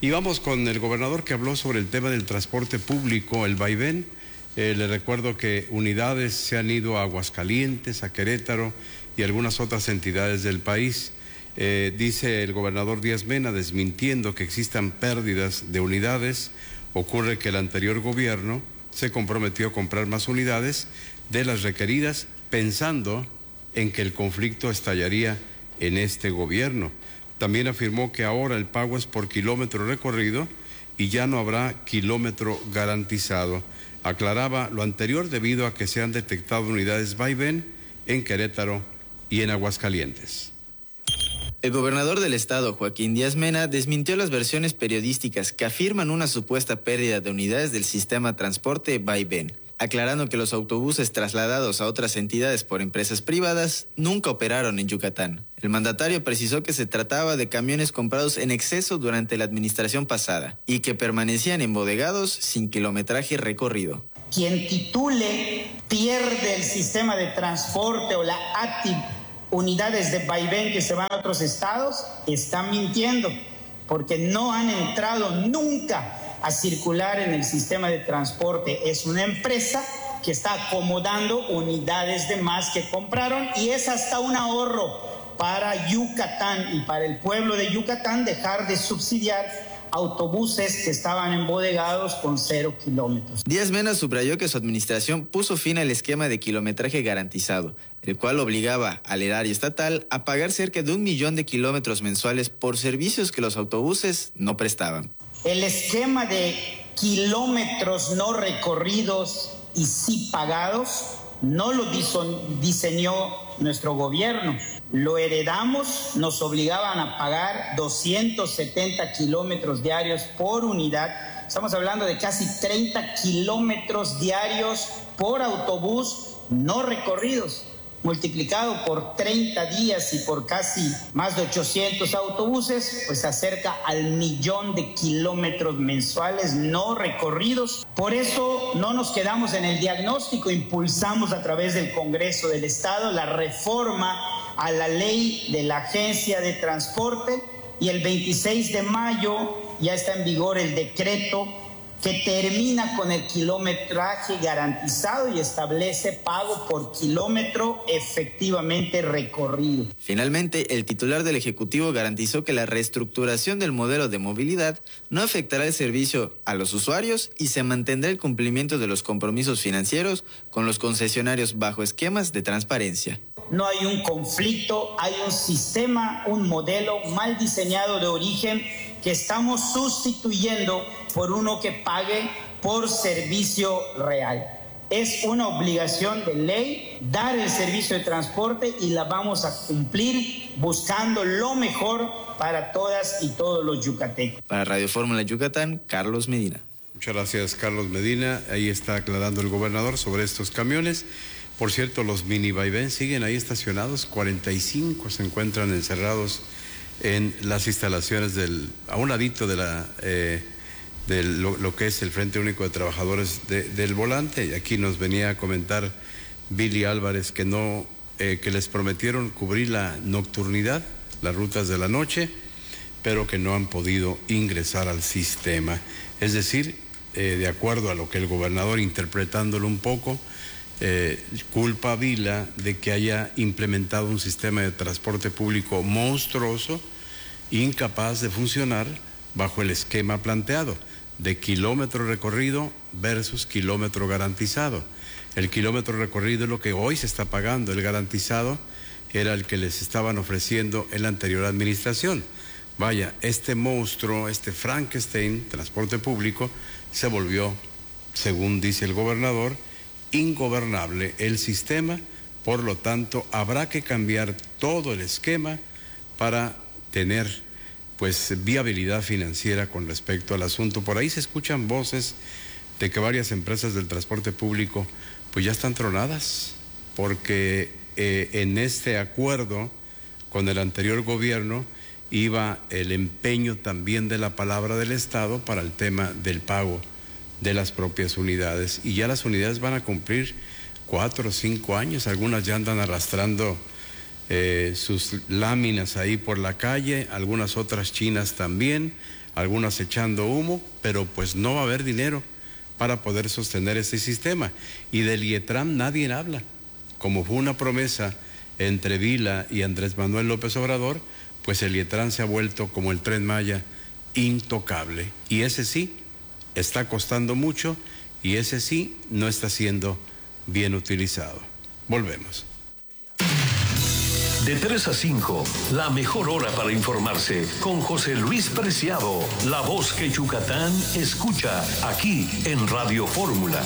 Y vamos con el gobernador que habló sobre el tema del transporte público, el vaivén. Le recuerdo que unidades se han ido a Aguascalientes, a Querétaro y algunas otras entidades del país. Dice el gobernador Díaz Mena, desmintiendo que existan pérdidas de unidades. Ocurre que el anterior gobierno se comprometió a comprar más unidades de las requeridas, pensando en que el conflicto estallaría en este gobierno. También afirmó que ahora el pago es por kilómetro recorrido y ya no habrá kilómetro garantizado. Aclaraba lo anterior debido a que se han detectado unidades vaivén en Querétaro y en Aguascalientes. El gobernador del estado, Joaquín Díaz Mena, desmintió las versiones periodísticas que afirman una supuesta pérdida de unidades del sistema transporte vaivén, aclarando que los autobuses trasladados a otras entidades por empresas privadas nunca operaron en Yucatán. El mandatario precisó que se trataba de camiones comprados en exceso durante la administración pasada y que permanecían embodegados sin kilometraje recorrido. Quien titule pierde el sistema de transporte o la unidades de vaivén que se van a otros estados, está mintiendo, porque no han entrado nunca a circular en el sistema de transporte. Es una empresa que está acomodando unidades de más que compraron y es hasta un ahorro para Yucatán y para el pueblo de Yucatán dejar de subsidiar autobuses que estaban embodegados con 0 kilómetros. Díaz Mena subrayó que su administración puso fin al esquema de kilometraje garantizado, el cual obligaba al erario estatal a pagar cerca de 1 millón de kilómetros mensuales por servicios que los autobuses no prestaban. El esquema de kilómetros no recorridos y sí pagados no lo diseñó nuestro gobierno. Lo heredamos, nos obligaban a pagar 270 kilómetros diarios por unidad. Estamos hablando de casi 30 kilómetros diarios por autobús no recorridos. Multiplicado por 30 días y por casi más de 800 autobuses, pues se acerca al 1 millón de kilómetros mensuales no recorridos. Por eso no nos quedamos en el diagnóstico, impulsamos a través del Congreso del Estado la reforma a la ley de la Agencia de Transporte y el 26 de mayo ya está en vigor el decreto que termina con el kilometraje garantizado y establece pago por kilómetro efectivamente recorrido. Finalmente, el titular del Ejecutivo garantizó que la reestructuración del modelo de movilidad no afectará el servicio a los usuarios y se mantendrá el cumplimiento de los compromisos financieros con los concesionarios bajo esquemas de transparencia. No hay un conflicto, hay un sistema, un modelo mal diseñado de origen que estamos sustituyendo por uno que pague por servicio real. Es una obligación de ley dar el servicio de transporte y la vamos a cumplir buscando lo mejor para todas y todos los yucatecos. Para Radio Fórmula Yucatán, Carlos Medina. Muchas gracias, Carlos Medina. Ahí está aclarando el gobernador sobre estos camiones. Por cierto, los mini vaivén siguen ahí estacionados, 45 se encuentran encerrados en las instalaciones a un ladito de lo que es el Frente Único de Trabajadores del Volante. Y aquí nos venía a comentar Billy Álvarez que les prometieron cubrir la nocturnidad, las rutas de la noche, pero que no han podido ingresar al sistema. Es decir, de acuerdo a lo que el gobernador, interpretándolo un poco, culpa a Vila de que haya implementado un sistema de transporte público monstruoso, incapaz de funcionar bajo el esquema planteado de kilómetro recorrido versus kilómetro garantizado. El kilómetro recorrido es lo que hoy se está pagando, el garantizado era el que les estaban ofreciendo en la anterior administración. Vaya, este monstruo, este Frankenstein, transporte público, se volvió, según dice el gobernador, ingobernable el sistema, por lo tanto habrá que cambiar todo el esquema para tener pues viabilidad financiera con respecto al asunto. Por ahí se escuchan voces de que varias empresas del transporte público pues ya están tronadas, porque en este acuerdo con el anterior gobierno iba el empeño también de la palabra del Estado para el tema del pago de las propias unidades, y ya las unidades van a cumplir 4 o 5 años, algunas ya andan arrastrando sus láminas ahí por la calle, algunas otras chinas también, algunas echando humo, pero pues no va a haber dinero para poder sostener este sistema. Y del IETRAM nadie habla. Como fue una promesa entre Vila y Andrés Manuel López Obrador, pues el IETRAM se ha vuelto como el Tren Maya, intocable. Y ese sí está costando mucho y ese sí no está siendo bien utilizado. Volvemos. De 3 a 5, la mejor hora para informarse con José Luis Preciado, la voz que Yucatán escucha aquí en Radio Fórmula.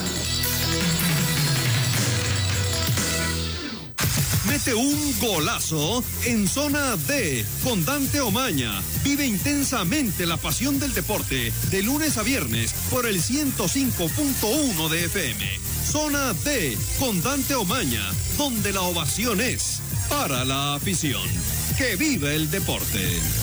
Mete un golazo en Zona D con Dante Omaña. Vive intensamente la pasión del deporte de lunes a viernes por el 105.1 de FM. Zona D con Dante Omaña, donde la ovación es para la afición. ¡Que viva el deporte!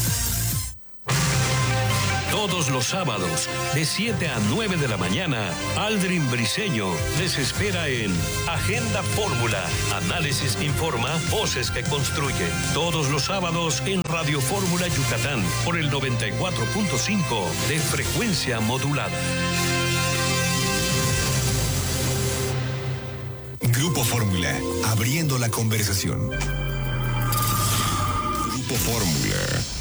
Todos los sábados, de 7 a 9 de la mañana, Aldrin Briseño les espera en Agenda Fórmula. Análisis que informa, voces que construyen. Todos los sábados en Radio Fórmula Yucatán, por el 94.5 de frecuencia modulada. Grupo Fórmula, abriendo la conversación. Grupo Fórmula.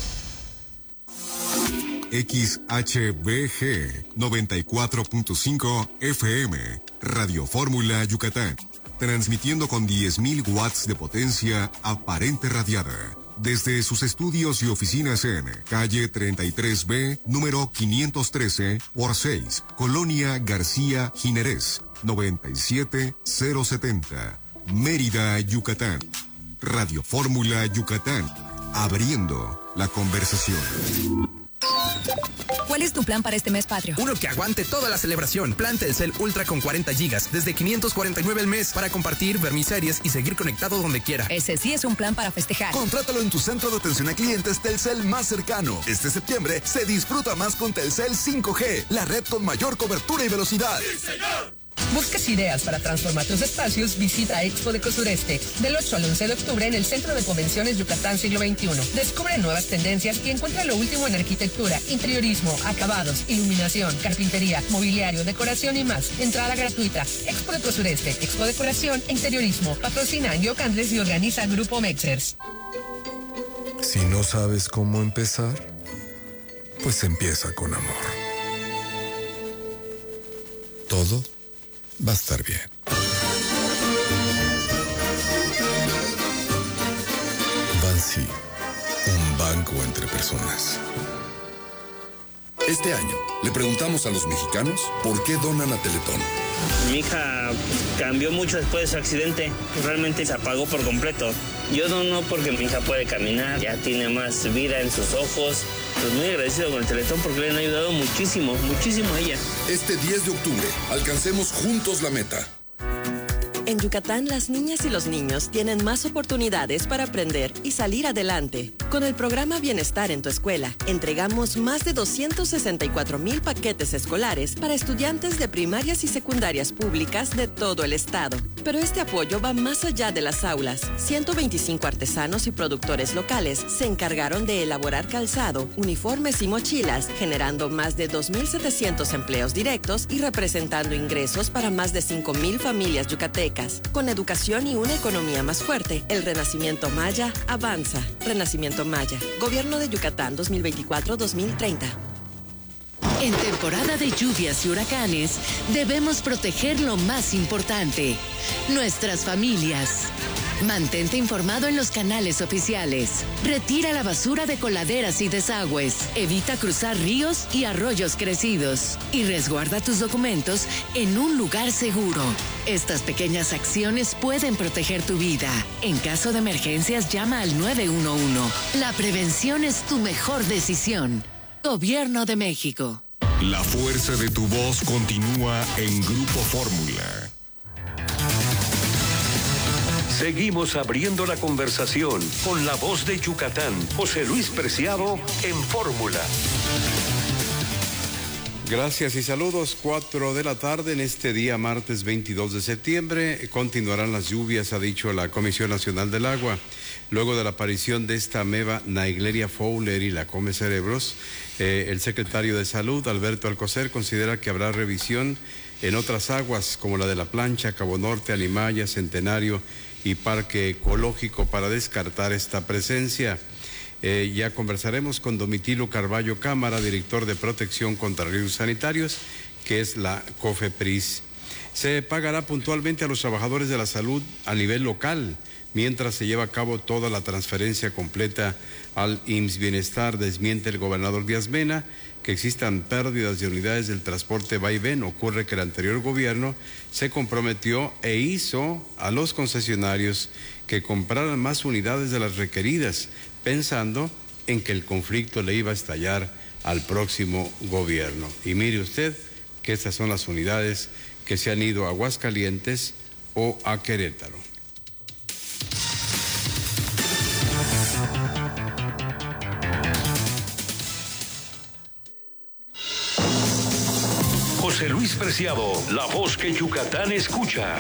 XHBG 94.5 FM, Radio Fórmula Yucatán, transmitiendo con 10.000 watts de potencia aparente radiada, desde sus estudios y oficinas en calle 33B, número 513/6, Colonia García Jiménez, 97070, Mérida, Yucatán. Radio Fórmula Yucatán, abriendo la conversación. ¿Cuál es tu plan para este mes patrio? Uno que aguante toda la celebración. Plan Telcel Ultra con 40 gigas, desde 549 al mes, para compartir, ver mis series y seguir conectado donde quiera. Ese sí es un plan para festejar. Contrátalo en tu centro de atención a clientes Telcel más cercano. Este septiembre se disfruta más con Telcel 5G, la red con mayor cobertura y velocidad. ¡Sí, señor! ¿Buscas ideas para transformar tus espacios? Visita Expo Deco Sureste del 8 al 11 de octubre en el Centro de Convenciones Yucatán Siglo XXI. Descubre nuevas tendencias y encuentra lo último en arquitectura, interiorismo, acabados, iluminación, carpintería, mobiliario, decoración y más. Entrada gratuita. Expo Deco Sureste, Expo Decoración e Interiorismo. Patrocina Yoc Andrés y organiza Grupo Mexers. Si no sabes cómo empezar, pues empieza con amor. Todo va a estar bien. Bansi, un banco entre personas. Este año, le preguntamos a los mexicanos por qué donan a Teletón. Mi hija cambió mucho después de su accidente. Realmente se apagó por completo. Yo dono porque mi hija puede caminar, ya tiene más vida en sus ojos. Pues muy agradecido con el Teletón porque le han ayudado muchísimo, muchísimo a ella. Este 10 de octubre, alcancemos juntos la meta. En Yucatán, las niñas y los niños tienen más oportunidades para aprender y salir adelante. Con el programa Bienestar en tu Escuela, entregamos más de 264,000 paquetes escolares para estudiantes de primarias y secundarias públicas de todo el estado. Pero este apoyo va más allá de las aulas. 125 artesanos y productores locales se encargaron de elaborar calzado, uniformes y mochilas, generando más de 2,700 empleos directos y representando ingresos para más de 5,000 familias yucatecas. Con educación y una economía más fuerte, el Renacimiento Maya avanza. Renacimiento Maya, Gobierno de Yucatán 2024-2030. En temporada de lluvias y huracanes, debemos proteger lo más importante, nuestras familias. Mantente informado en los canales oficiales. Retira la basura de coladeras y desagües. Evita cruzar ríos y arroyos crecidos. Y resguarda tus documentos en un lugar seguro. Estas pequeñas acciones pueden proteger tu vida. En caso de emergencias, llama al 911. La prevención es tu mejor decisión. Gobierno de México. La fuerza de tu voz continúa en Grupo Fórmula. Seguimos abriendo la conversación con la voz de Yucatán, José Luis Preciado, en Fórmula. Gracias y saludos. 4 de la tarde en este día martes 22 de septiembre. Continuarán las lluvias, ha dicho la Comisión Nacional del Agua. Luego de la aparición de esta ameba Naegleria fowleri, la come cerebros, el secretario de Salud, Alberto Alcocer, considera que habrá revisión en otras aguas como la de La Plancha, Cabo Norte, Animaya, Centenario y Parque Ecológico para descartar esta presencia. Ya conversaremos con Domitilo Carballo Cámara, director de Protección contra Riesgos Sanitarios, que es la COFEPRIS. Se pagará puntualmente a los trabajadores de la salud a nivel local, mientras se lleva a cabo toda la transferencia completa al IMSS Bienestar. Desmiente el gobernador Díaz Mena que existan pérdidas de unidades del transporte vaivén. Ocurre que el anterior gobierno se comprometió e hizo a los concesionarios que compraran más unidades de las requeridas, pensando en que el conflicto le iba a estallar al próximo gobierno. Y mire usted que estas son las unidades que se han ido a Aguascalientes o a Querétaro. José Luis Preciado, la voz que Yucatán escucha.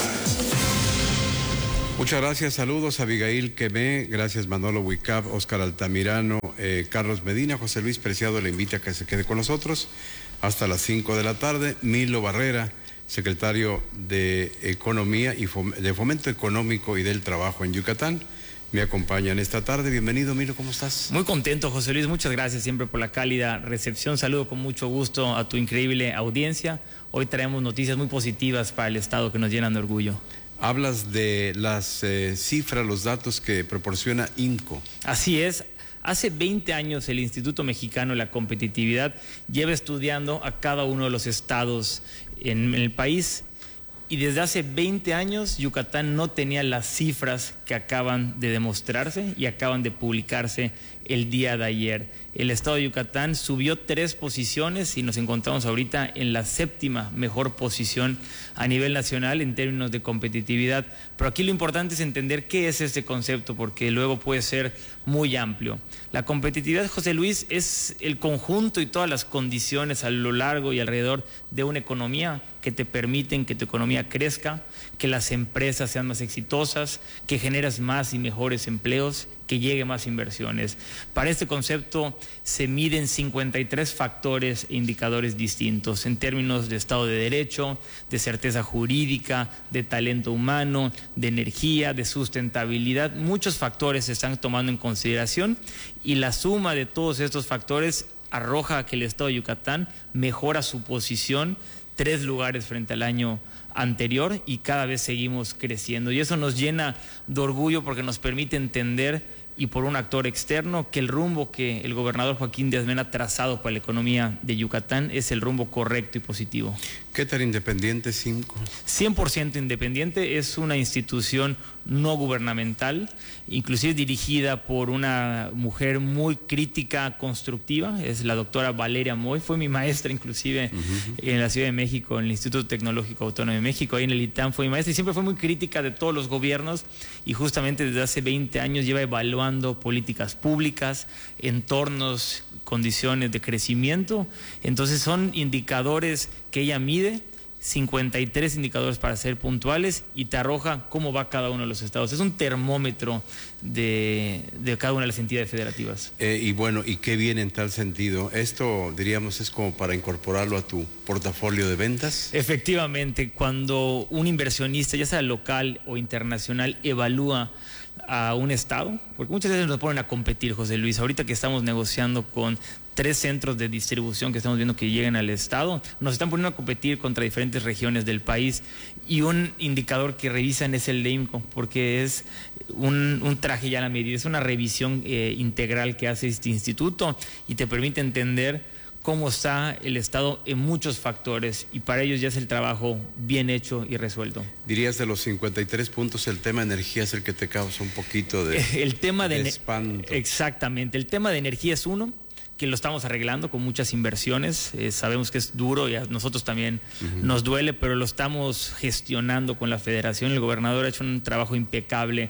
Muchas gracias, saludos a Abigail Quemé, gracias Manolo Huicap, Óscar Altamirano, Carlos Medina. José Luis Preciado le invita a que se quede con nosotros hasta las 5 de la tarde. Milo Barrera, secretario de Economía y de Fomento Económico y del Trabajo en Yucatán, me acompañan esta tarde. Bienvenido, Milo, ¿cómo estás? Muy contento, José Luis, muchas gracias siempre por la cálida recepción. Saludo con mucho gusto a tu increíble audiencia. Hoy traemos noticias muy positivas para el Estado que nos llenan de orgullo. Hablas de las cifras, los datos que proporciona INCO. Así es. Hace 20 años el Instituto Mexicano de la Competitividad lleva estudiando a cada uno de los estados en el país. Y desde hace 20 años Yucatán no tenía las cifras que acaban de demostrarse y acaban de publicarse el día de ayer. El estado de Yucatán subió 3 posiciones y nos encontramos ahorita en la 7ª mejor posición a nivel nacional en términos de competitividad. Pero aquí lo importante es entender qué es este concepto, porque luego puede ser muy amplio. La competitividad, José Luis, es el conjunto y todas las condiciones a lo largo y alrededor de una economía que te permiten que tu economía crezca, que las empresas sean más exitosas, que generes más y mejores empleos, que llegue más inversiones. Para este concepto se miden 53 factores e indicadores distintos en términos de Estado de Derecho, de certeza jurídica, de talento humano, de energía, de sustentabilidad. Muchos factores se están tomando en consideración y la suma de todos estos factores arroja que el Estado de Yucatán mejora su posición 3 lugares frente al año anterior y cada vez seguimos creciendo. Y eso nos llena de orgullo porque nos permite entender, y por un actor externo, que el rumbo que el gobernador Joaquín Díaz Mena ha trazado para la economía de Yucatán es el rumbo correcto y positivo. ¿Qué tan independiente es INCO? 100% independiente, es una institución no gubernamental, inclusive dirigida por una mujer muy crítica, constructiva, es la doctora Valeria Moy, fue mi maestra inclusive en la Ciudad de México, en el Instituto Tecnológico Autónomo de México, ahí en el ITAM fue mi maestra y siempre fue muy crítica de todos los gobiernos y justamente desde hace 20 años lleva evaluando políticas públicas, entornos, condiciones de crecimiento. Entonces son indicadores que ella mide, 53 indicadores para ser puntuales, y te arroja cómo va cada uno de los estados. Es un termómetro de cada una de las entidades federativas. Y bueno, ¿y qué viene en tal sentido? Esto, diríamos, es como para incorporarlo a tu portafolio de ventas. Efectivamente, cuando un inversionista, ya sea local o internacional, evalúa a un estado, porque muchas veces nos ponen a competir, José Luis. Ahorita que estamos negociando con 3 centros de distribución que estamos viendo que lleguen al estado, nos están poniendo a competir contra diferentes regiones del país, y un indicador que revisan es el de INCO, porque es un traje ya a la medida, es una revisión integral que hace este instituto y te permite entender cómo está el Estado en muchos factores, y para ellos ya es el trabajo bien hecho y resuelto. Dirías, de los 53 puntos, el tema de energía es el que te causa un poquito de espanto. Exactamente, el tema de energía es uno, que lo estamos arreglando con muchas inversiones. Sabemos que es duro y a nosotros también nos duele, pero lo estamos gestionando con la Federación. El gobernador ha hecho un trabajo impecable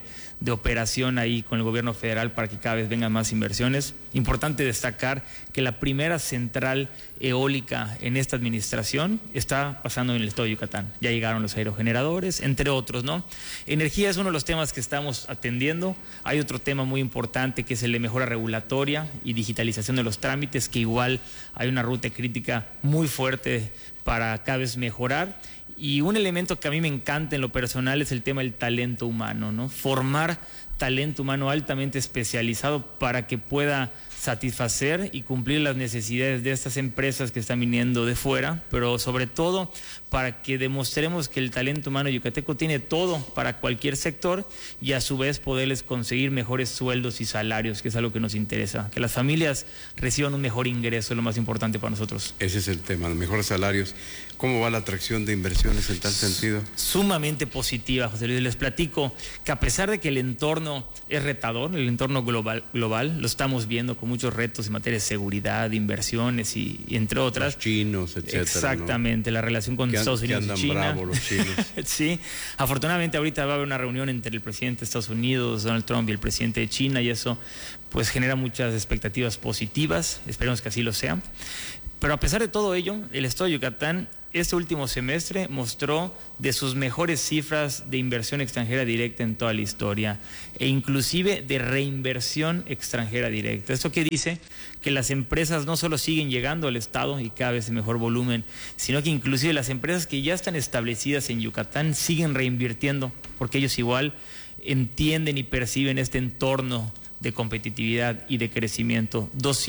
de operación ahí con el gobierno federal para que cada vez vengan más inversiones. Importante destacar que la primera central eólica en esta administración está pasando en el estado de Yucatán. Ya llegaron los aerogeneradores, entre otros, ¿no? Energía es uno de los temas que estamos atendiendo. Hay otro tema muy importante que es el de mejora regulatoria y digitalización de los trámites, que igual hay una ruta crítica muy fuerte para cada vez mejorar. Y un elemento que a mí me encanta en lo personal es el tema del talento humano, ¿no? Formar talento humano altamente especializado para que pueda satisfacer y cumplir las necesidades de estas empresas que están viniendo de fuera, pero sobre todo para que demostremos que el talento humano yucateco tiene todo para cualquier sector y a su vez poderles conseguir mejores sueldos y salarios, que es algo que nos interesa, que las familias reciban un mejor ingreso, es lo más importante para nosotros. Ese es el tema, los mejores salarios. ¿Cómo va la atracción de inversiones en tal sentido? Sumamente positiva, José Luis. Les platico que a pesar de que el entorno es retador, el entorno global lo estamos viendo con muchos retos en materia de seguridad, de inversiones y entre otras. Los chinos, etcétera. Exactamente, ¿no? La relación con Estados Unidos y China. Bravos los chinos. Sí, afortunadamente ahorita va a haber una reunión entre el presidente de Estados Unidos, Donald Trump, y el presidente de China, y eso pues genera muchas expectativas positivas. Esperemos que así lo sea. Pero a pesar de todo ello, el estado de Yucatán este último semestre mostró de sus mejores cifras de inversión extranjera directa en toda la historia e inclusive de reinversión extranjera directa. ¿Esto qué dice? Que las empresas no solo siguen llegando al estado y cada vez en mejor volumen, sino que inclusive las empresas que ya están establecidas en Yucatán siguen reinvirtiendo, porque ellos igual entienden y perciben este entorno de competitividad y de crecimiento.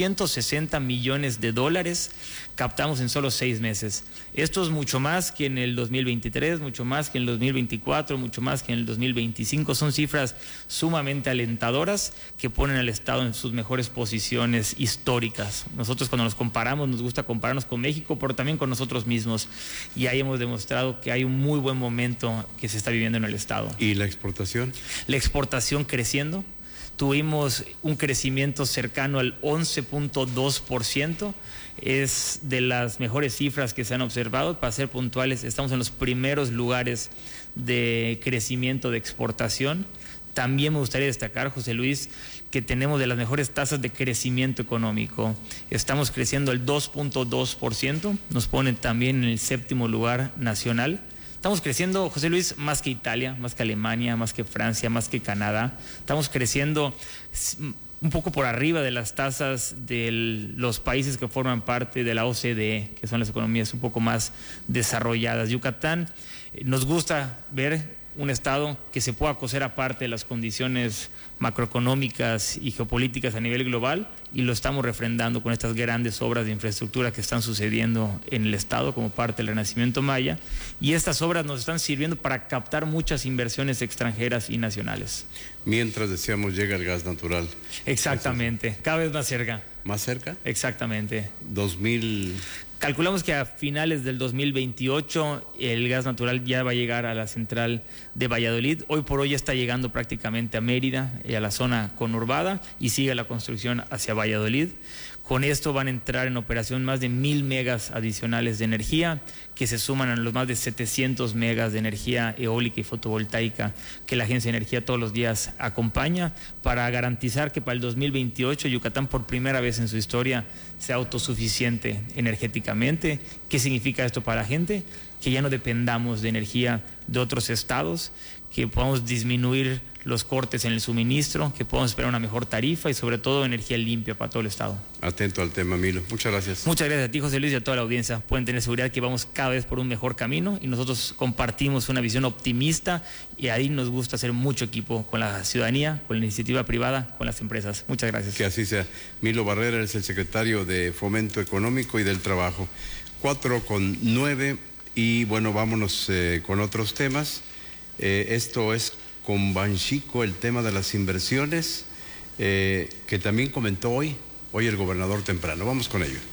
260 millones de dólares captamos en solo 6 meses. Esto es mucho más que en el 2023, mucho más que en el 2024, mucho más que en el 2025. Son cifras sumamente alentadoras que ponen al Estado en sus mejores posiciones históricas. Nosotros cuando nos comparamos, nos gusta compararnos con México, pero también con nosotros mismos. Y ahí hemos demostrado que hay un muy buen momento que se está viviendo en el Estado. ¿Y la exportación? La exportación creciendo. Tuvimos un crecimiento cercano al 11.2%, es de las mejores cifras que se han observado. Para ser puntuales, estamos en los primeros lugares de crecimiento de exportación. También me gustaría destacar, José Luis, que tenemos de las mejores tasas de crecimiento económico. Estamos creciendo el 2.2%, nos ponen también en el 7º lugar nacional. Estamos creciendo, José Luis, más que Italia, más que Alemania, más que Francia, más que Canadá. Estamos creciendo un poco por arriba de las tasas de los países que forman parte de la OCDE, que son las economías un poco más desarrolladas. Yucatán, nos gusta ver un estado que se pueda coser aparte de las condiciones macroeconómicas y geopolíticas a nivel global, y lo estamos refrendando con estas grandes obras de infraestructura que están sucediendo en el estado como parte del renacimiento maya, y estas obras nos están sirviendo para captar muchas inversiones extranjeras y nacionales. Mientras, decíamos, llega el gas natural. Exactamente, cada vez más cerca. ¿Más cerca? Exactamente. 2000... Calculamos que a finales del 2028 el gas natural ya va a llegar a la central de Valladolid. Hoy por hoy ya está llegando prácticamente a Mérida y a la zona conurbada, y sigue la construcción hacia Valladolid. Con esto van a entrar en operación más de 1,000 megas adicionales de energía, que se suman a los más de 700 megas de energía eólica y fotovoltaica que la Agencia de Energía todos los días acompaña, para garantizar que para el 2028 Yucatán por primera vez en su historia sea autosuficiente energéticamente. ¿Qué significa esto para la gente? Que ya no dependamos de energía de otros estados, que podamos disminuir los cortes en el suministro, que podamos esperar una mejor tarifa y sobre todo energía limpia para todo el estado. Atento al tema, Milo. Muchas gracias. Muchas gracias a ti, José Luis, y a toda la audiencia. Pueden tener seguridad que vamos cada vez por un mejor camino, y nosotros compartimos una visión optimista, y ahí nos gusta hacer mucho equipo con la ciudadanía, con la iniciativa privada, con las empresas. Muchas gracias. Que así sea. Milo Barrera es el secretario de Fomento Económico y del Trabajo. 4:09, y bueno, vámonos con otros temas. Esto es con Banxico, el tema de las inversiones, que también comentó hoy el gobernador temprano. Vamos con ello.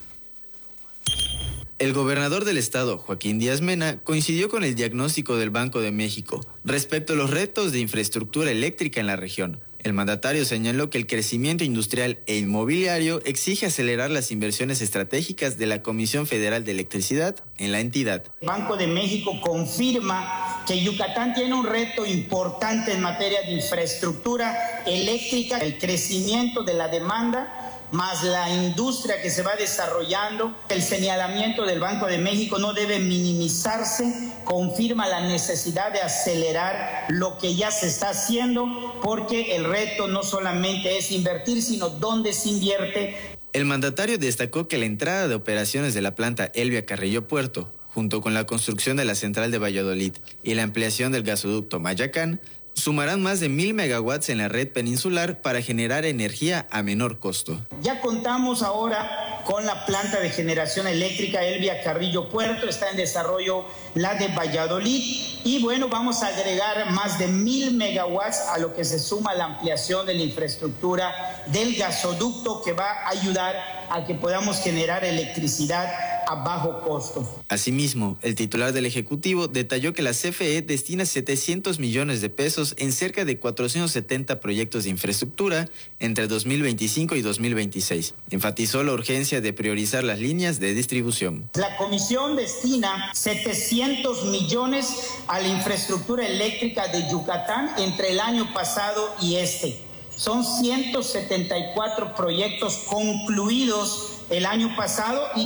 El gobernador del estado, Joaquín Díaz Mena, coincidió con el diagnóstico del Banco de México respecto a los retos de infraestructura eléctrica en la región. El mandatario señaló que el crecimiento industrial e inmobiliario exige acelerar las inversiones estratégicas de la Comisión Federal de Electricidad en la entidad. El Banco de México confirma que Yucatán tiene un reto importante en materia de infraestructura eléctrica, el crecimiento de la demanda, más la industria que se va desarrollando. El señalamiento del Banco de México no debe minimizarse, confirma la necesidad de acelerar lo que ya se está haciendo, porque el reto no solamente es invertir, sino dónde se invierte. El mandatario destacó que la entrada de operaciones de la planta Elbia Carrillo Puerto, junto con la construcción de la central de Valladolid y la ampliación del gasoducto Mayacán, sumarán más de 1,000 megawatts en la red peninsular para generar energía a menor costo. Ya contamos ahora con la planta de generación eléctrica Elbia Carrillo Puerto, está en desarrollo la de Valladolid y bueno, vamos a agregar más de 1,000 megawatts a lo que se suma la ampliación de la infraestructura del gasoducto, que va a ayudar a que podamos generar electricidad a bajo costo. Asimismo, el titular del Ejecutivo detalló que la CFE destina 700 millones de pesos en cerca de 470 proyectos de infraestructura entre 2025 y 2026. Enfatizó la urgencia de priorizar las líneas de distribución. La Comisión destina 700 millones a la infraestructura eléctrica de Yucatán entre el año pasado y este. Son 174 proyectos concluidos el año pasado y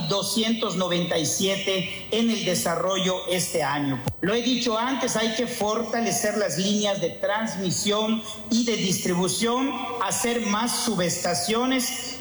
297 en el desarrollo este año. Lo he dicho antes, hay que fortalecer las líneas de transmisión y de distribución, hacer más subestaciones